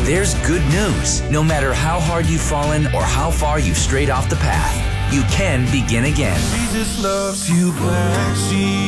There's good news. No matter how hard you've fallen or how far you've strayed off the path, you can begin again. Jesus loves you, Black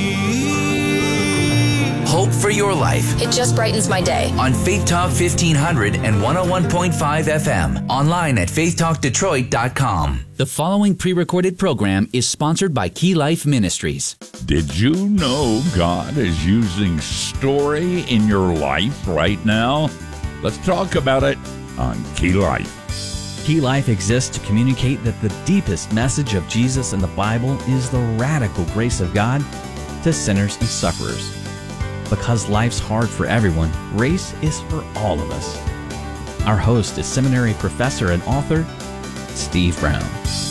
Sheep. Hope for your life. It just brightens my day. On Faith Talk 1500 and 101.5 FM. Online at faithtalkdetroit.com. The following pre-recorded program is sponsored by Key Life Ministries. Did you know God is using story in your life right now? Let's talk about it on Key Life. Key Life exists to communicate that the deepest message of Jesus in the Bible is the radical grace of God to sinners and sufferers. Because life's hard for everyone, grace is for all of us. Our host is seminary professor and author, Steve Brown.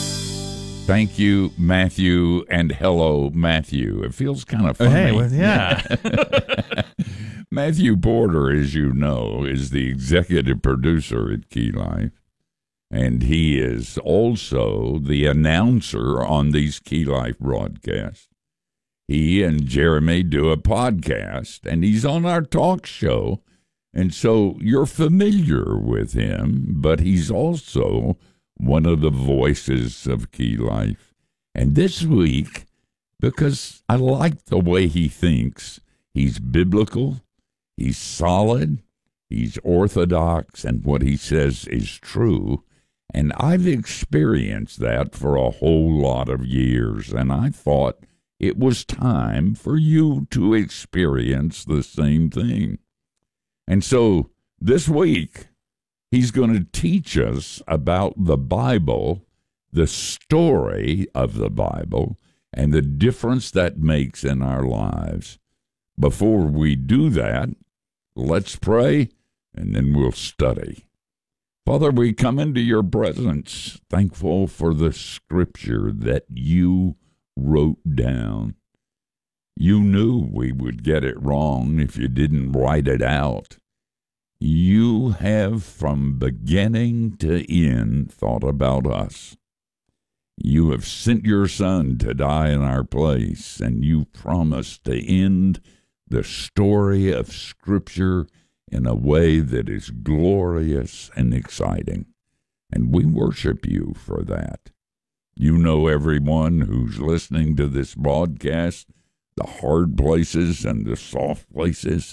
Thank you, Matthew, and hello, Matthew. It feels kind of funny. Hey, well, yeah. Matthew Porter, as you know, is the executive producer at Key Life, and he is also the announcer on these Key Life broadcasts. He and Jeremy do a podcast, and he's on our talk show, and so you're familiar with him, but he's also one of the voices of Key Life. And this week, because I like the way he thinks, he's biblical, he's solid, he's orthodox, and what he says is true. And I've experienced that for a whole lot of years, and I thought it was time for you to experience the same thing. And so this week, he's going to teach us about the Bible, the story of the Bible, and the difference that makes in our lives. Before we do that, let's pray, and then we'll study. Father, we come into your presence, thankful for the scripture that you wrote down. You knew we would get it wrong if you didn't write it out. You have from beginning to end thought about us. You have sent your Son to die in our place, and you promised to end the story of Scripture in a way that is glorious and exciting. And we worship you for that. You know everyone who's listening to this broadcast, the hard places and the soft places.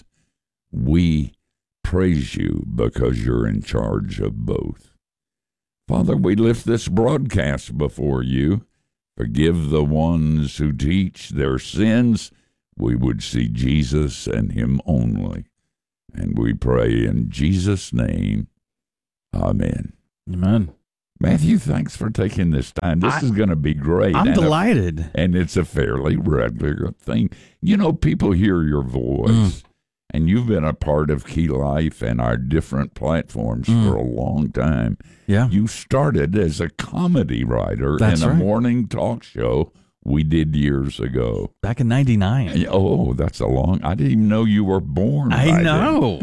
We praise you because you're in charge of both. Father, we lift this broadcast before you. Forgive the ones who teach their sins. We would see Jesus and him only. And we pray in Jesus' name. Amen. Amen. Matthew, thanks for taking this time. This is going to be great. I'm delighted. And it's a fairly regular thing. You know, people hear your voice, and you've been a part of Key Life and our different platforms for a long time. Yeah. You started as a comedy writer in a morning talk show we did years ago. Back in 99. Oh, that's a long... I didn't even know you were born. I know.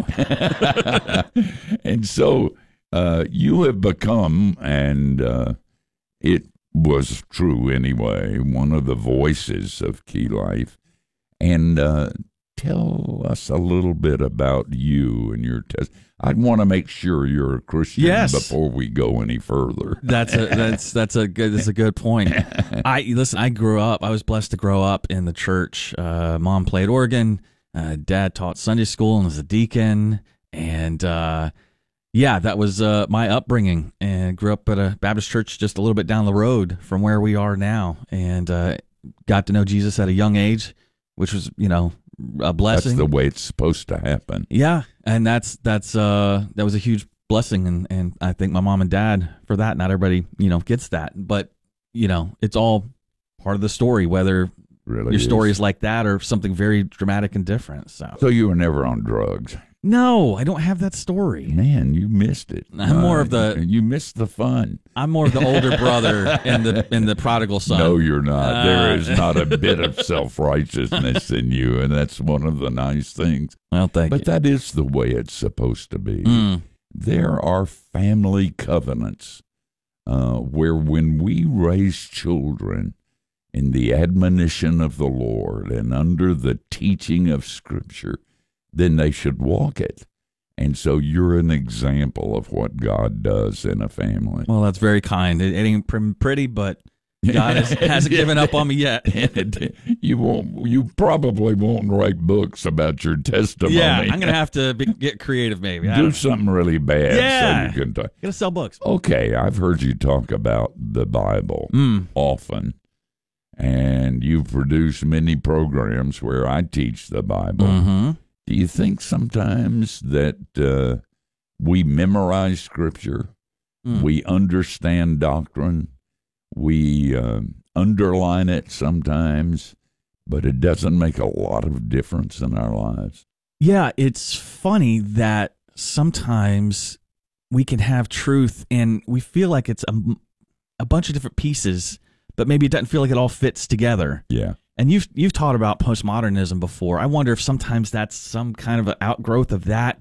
And so... you have become, and it was true anyway, one of the voices of Key Life. And tell us a little bit about you and your test. I'd want to make sure you're a Christian before we go any further. That's a good point. I was blessed to grow up in the church. Mom played organ. Dad taught Sunday school and was a deacon. And yeah, that was my upbringing, and grew up at a Baptist church just a little bit down the road from where we are now, and got to know Jesus at a young age, which was, a blessing. That's the way it's supposed to happen. Yeah, and that was a huge blessing, and I thank my mom and dad for that. Not everybody, gets that, but it's all part of the story, whether your story is like that or something very dramatic and different. So you were never on drugs. No, I don't have that story. Man, you missed it. You missed the fun. I'm more of the older brother in the prodigal son. No, you're not. There is not a bit of self-righteousness in you, and that's one of the nice things. Well, thank you. But that is the way it's supposed to be. There are family covenants where when we raise children in the admonition of the Lord and under the teaching of Scripture, then they should walk it. And so you're an example of what God does in a family. Well, that's very kind. It ain't pretty, but God hasn't given up on me yet. You probably won't write books about your testimony. Yeah, I'm going to have to get creative maybe. Do something really bad yeah. so you can talk. Got to sell books. Okay, I've heard you talk about the Bible often, and you've produced many programs where I teach the Bible. Mm-hmm. Do you think sometimes that we memorize Scripture, we understand doctrine, we underline it sometimes, but it doesn't make a lot of difference in our lives? Yeah, it's funny that sometimes we can have truth and we feel like it's a bunch of different pieces, but maybe it doesn't feel like it all fits together. Yeah. And you've taught about postmodernism before. I wonder if sometimes that's some kind of an outgrowth of that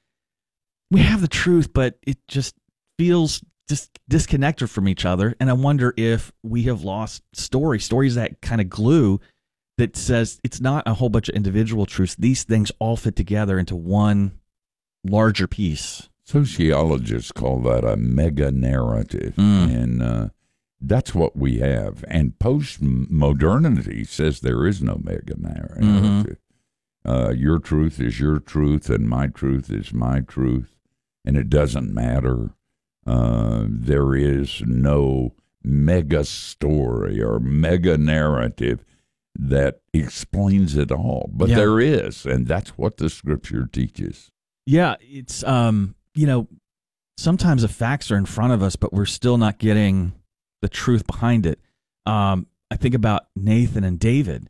we have the truth, but it just feels just disconnected from each other. And I wonder if we have lost stories that kind of glue that says it's not a whole bunch of individual truths. These things all fit together into one larger piece. Sociologists call that a mega narrative. And that's what we have. And post-modernity says there is no mega narrative. Your truth is your truth, and my truth is my truth, and it doesn't matter. There is no mega story or mega narrative that explains it all. But there is, and that's what the Scripture teaches. Yeah, it's, sometimes the facts are in front of us, but we're still not getting the truth behind it. I think about Nathan and David.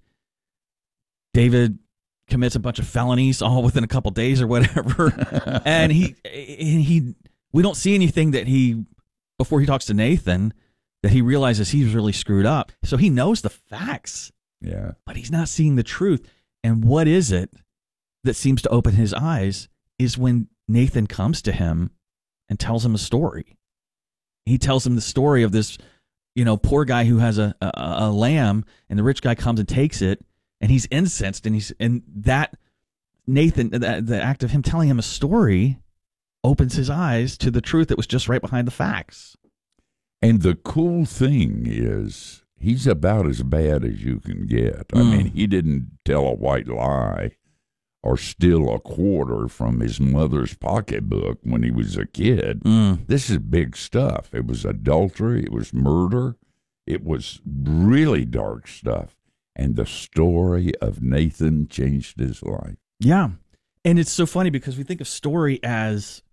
David commits a bunch of felonies all within a couple days or whatever, and we don't see anything that before he talks to Nathan, that he realizes he's really screwed up. So he knows the facts, but he's not seeing the truth. And what is it that seems to open his eyes is when Nathan comes to him and tells him a story. He tells him the story of this poor guy who has a lamb, and the rich guy comes and takes it, and he's incensed, and that Nathan, the act of him telling him a story, opens his eyes to the truth that was just right behind the facts. And the cool thing is, he's about as bad as you can get. I mean, he didn't tell a white lie or steal a quarter from his mother's pocketbook when he was a kid. This is big stuff. It was adultery. It was murder. It was really dark stuff. And the story of Nathan changed his life. Yeah. And it's so funny because we think of story as,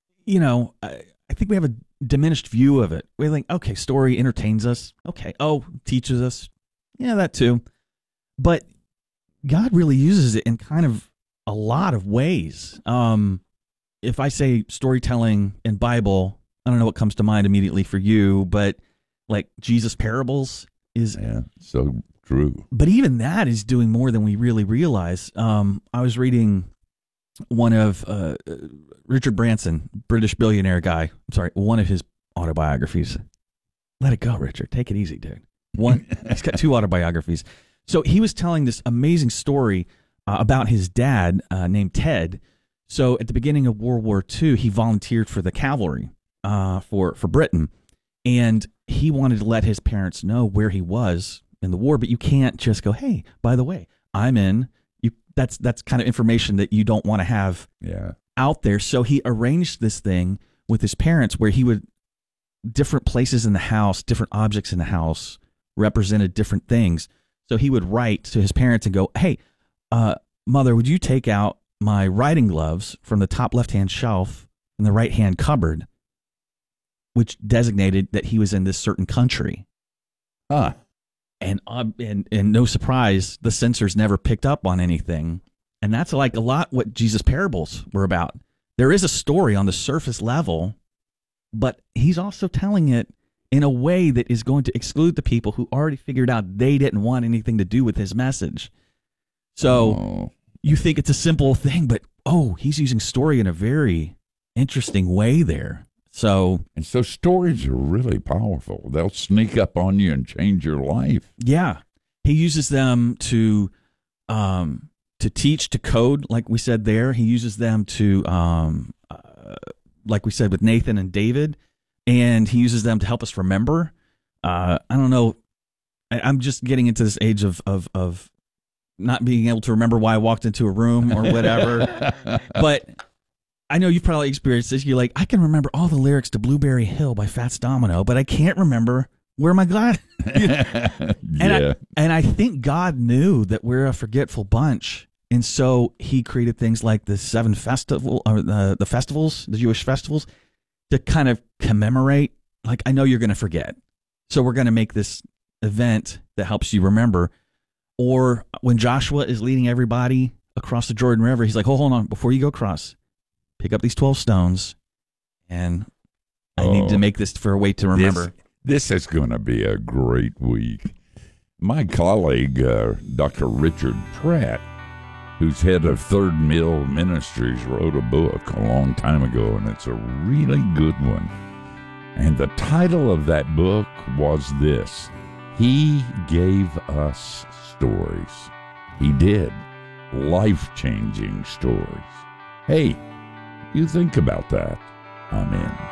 I think we have a diminished view of it. We think, okay, story entertains us. Okay. Oh, teaches us. Yeah, that too. But God really uses it in kind of a lot of ways. If I say storytelling in Bible, I don't know what comes to mind immediately for you, but like Jesus parables is so true. But even that is doing more than we really realize. I was reading one of Richard Branson, British billionaire guy. I'm sorry, one of his autobiographies. Let it go, Richard. Take it easy, dude. He's got 2 autobiographies. So he was telling this amazing story about his dad named Ted. So at the beginning of World War II, he volunteered for the cavalry for Britain, and he wanted to let his parents know where he was in the war. But you can't just go, "Hey, by the way, I'm in." That's kind of information that you don't want to have out there. So he arranged this thing with his parents where he would different places in the house, different objects in the house represented different things. So he would write to his parents and go, "Hey, Mother, would you take out my riding gloves from the top left-hand shelf in the right-hand cupboard," which designated that he was in this certain country. And no surprise, the censors never picked up on anything. And that's like a lot what Jesus' parables were about. There is a story on the surface level, but he's also telling it in a way that is going to exclude the people who already figured out they didn't want anything to do with his message. So you think it's a simple thing, but he's using story in a very interesting way there. So stories are really powerful. They'll sneak up on you and change your life. Yeah. He uses them to to teach, to code, like we said there. He uses them to, like we said with Nathan and David, and he uses them to help us remember. I don't know. I'm just getting into this age of not being able to remember why I walked into a room or whatever. But I know you've probably experienced this. You're like, I can remember all the lyrics to Blueberry Hill by Fats Domino, but I can't remember where my God. Yeah. And I think God knew that we're a forgetful bunch. And so he created things like the the festivals, the Jewish festivals, to kind of commemorate, like, I know you're going to forget. So we're going to make this event that helps you remember. Or when Joshua is leading everybody across the Jordan River, he's like, hold on, before you go across, pick up these 12 stones, and I need to make this for a way to remember. This is going to be a great week. My colleague, Dr. Richard Pratt, who's head of Third Mill Ministries, wrote a book a long time ago, and it's a really good one. And the title of that book was this: He Gave Us Stories. He did. Life-changing stories. Hey, you think about that. I'm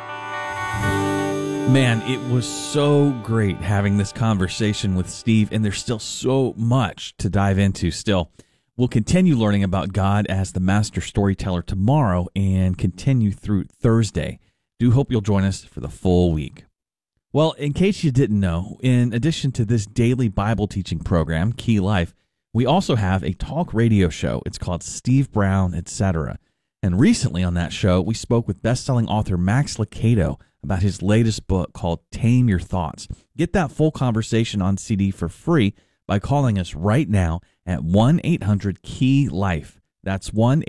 in. Man, it was so great having this conversation with Steve, and there's still so much to dive into still. We'll continue learning about God as the master storyteller tomorrow and continue through Thursday. Do hope you'll join us for the full week. Well, in case you didn't know, in addition to this daily Bible teaching program, Key Life, we also have a talk radio show. It's called Steve Brown, Etc. And recently on that show, we spoke with best-selling author Max Lucado about his latest book called Tame Your Thoughts. Get that full conversation on CD for free by calling us right now at 1-800-KEY-LIFE. That's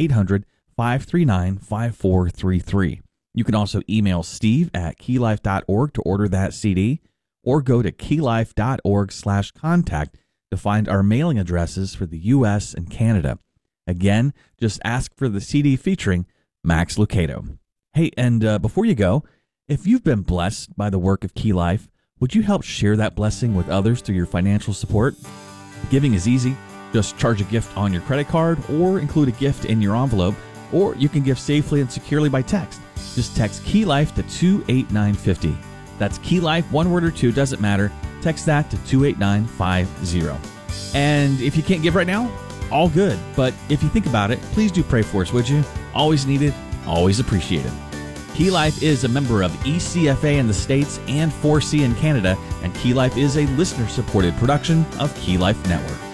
1-800-539-5433. You can also email Steve at keylife.org to order that CD, or go to keylife.org/contact to find our mailing addresses for the U.S. and Canada. Again, just ask for the CD featuring Max Lucado. Hey, and before you go, if you've been blessed by the work of Key Life, would you help share that blessing with others through your financial support? Giving is easy. Just charge a gift on your credit card or include a gift in your envelope, or you can give safely and securely by text. Just text Key Life to 28950. That's Key Life, one word or two, doesn't matter. Text that to 28950. And if you can't give right now, all good. But if you think about it, please do pray for us, would you? Always needed, always appreciated. Key Life is a member of ECFA in the States and 4C in Canada, and Key Life is a listener-supported production of Key Life Network.